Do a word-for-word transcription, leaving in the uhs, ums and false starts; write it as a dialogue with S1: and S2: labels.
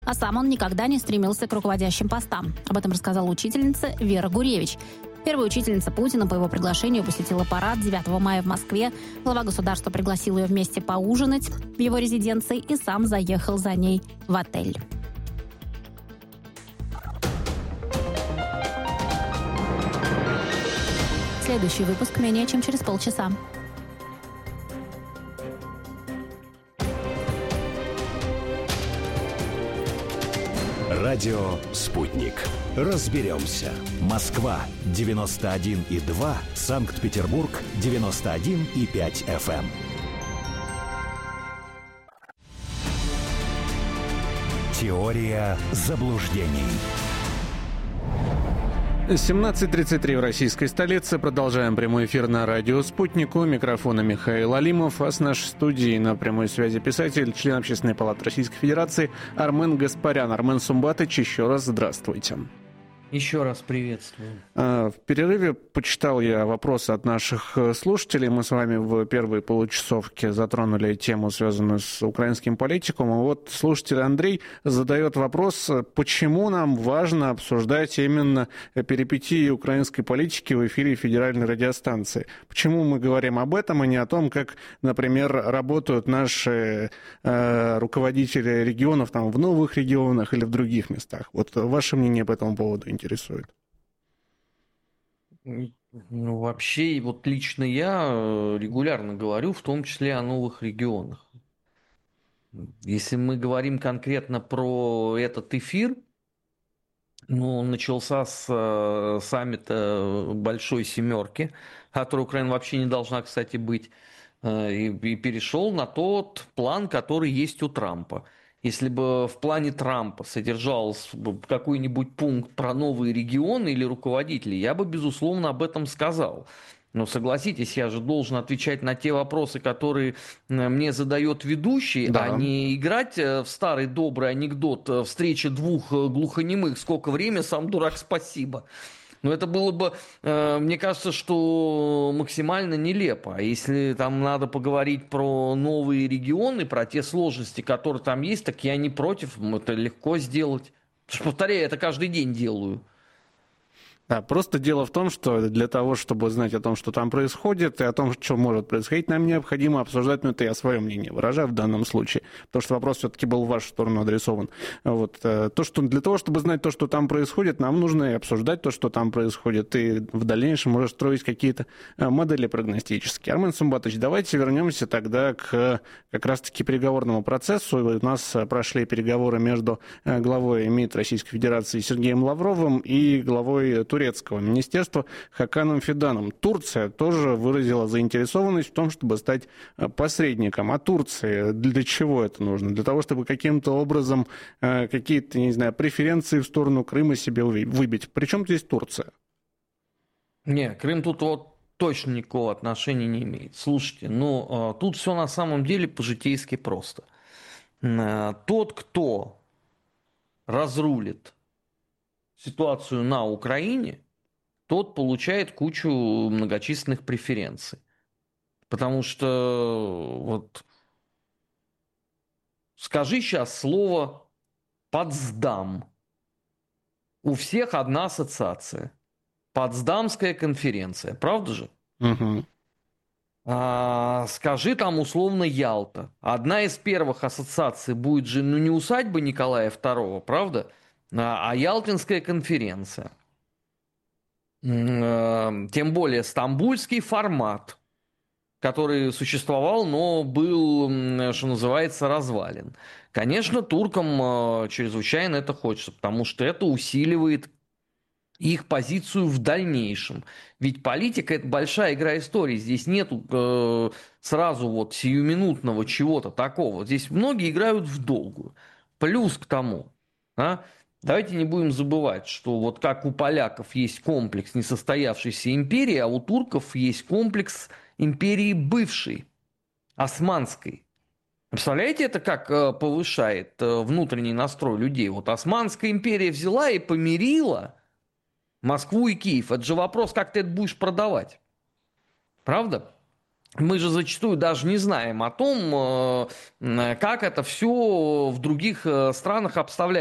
S1: А сам он никогда не стремился к руководящим постам. Об этом рассказала учительница Вера Гуревич. Первая учительница Путина по его приглашению посетила парад девятого мая в Москве. Глава государства пригласил ее вместе поужинать в его резиденции и сам заехал за ней в отель. Следующий выпуск менее чем через полчаса.
S2: Радио «Спутник». Разберемся. Москва девяносто один и два, Санкт-Петербург девяносто один и пять эф эм. Теория заблуждений.
S3: семнадцать тридцать три в российской столице. Продолжаем прямой эфир на радио «Спутник». У микрофона Михаил Алимов. А с нашей студией на прямой связи писатель, член Общественной палаты Российской Федерации Армен Гаспарян. Армен Сумбатович, еще раз здравствуйте.
S4: Еще раз приветствую.
S3: В перерыве почитал я вопросы от наших слушателей. Мы с вами в первой получасовке затронули тему, связанную с украинским политиком. И вот слушатель Андрей задает вопрос, почему нам важно обсуждать именно перипетии украинской политики в эфире федеральной радиостанции. Почему мы говорим об этом, а не о том, как, например, работают наши э, руководители регионов там, в новых регионах или в других местах. Вот ваше мнение по этому поводу интересует. интересует?
S4: Ну, вообще, вот лично я регулярно говорю, в том числе о новых регионах. Если мы говорим конкретно про этот эфир, ну, он начался с э, саммита Большой Семерки, которой Украина вообще не должна, кстати, быть, э, и, и перешел на тот план, который есть у Трампа. Если бы в плане Трампа содержался какой-нибудь пункт про новые регионы или руководителей, я бы, безусловно, об этом сказал. Но согласитесь, я же должен отвечать на те вопросы, которые мне задает ведущий, да. А не играть в старый добрый анекдот встречи двух глухонемых. Сколько времени, сам дурак, спасибо. Но это было бы, мне кажется, что максимально нелепо. А если там надо поговорить про новые регионы, про те сложности, которые там есть, так я не против, это легко сделать. Повторяю, я это каждый день делаю.
S3: Да, просто дело в том, что для того, чтобы знать о том, что там происходит, и о том, что может происходить, нам необходимо обсуждать, ну, это я свое мнение выражаю в данном случае, потому что вопрос все-таки был в вашу сторону адресован. Вот, то, что для того, чтобы знать то, что там происходит, нам нужно и обсуждать то, что там происходит, и в дальнейшем уже строить какие-то модели прогностические. Армен Сумбатович, давайте вернемся тогда к как раз-таки переговорному процессу. У нас прошли переговоры между главой МИД Российской Федерации Сергеем Лавровым и главой турецкого министерства Хаканом Фиданом. Турция тоже выразила заинтересованность в том, чтобы стать посредником. А Турции для чего это нужно? Для того, чтобы каким-то образом какие-то, не знаю, преференции в сторону Крыма себе выбить. Причем здесь Турция?
S4: Не, Крым тут вот точно никакого отношения не имеет. Слушайте, ну тут все на самом деле по-житейски просто. Тот, кто разрулит ситуацию на Украине, тот получает кучу многочисленных преференций. Потому что вот скажи сейчас слово «Потсдам». У всех одна ассоциация. Потсдамская конференция. Правда же?
S3: Угу.
S4: А, скажи там условно Ялта. Одна из первых ассоциаций будет же, ну, не усадьба Николая второго, правда? А Ялтинская конференция. Тем более стамбульский формат, который существовал, но был, что называется, развален. Конечно, туркам чрезвычайно это хочется, потому что это усиливает их позицию в дальнейшем. Ведь политика – это большая игра истории. Здесь нет э, сразу вот сиюминутного чего-то такого. Здесь многие играют в долгую. Плюс к тому, а, давайте не будем забывать, что вот как у поляков есть комплекс несостоявшейся империи, а у турков есть комплекс империи бывшей, османской. Представляете, это как э, повышает э, внутренний настрой людей? Вот Османская империя взяла и помирила Москву и Киев. Это же вопрос, как ты это будешь продавать. Правда? мы же зачастую даже не знаем о том, как это все в других странах обставляется.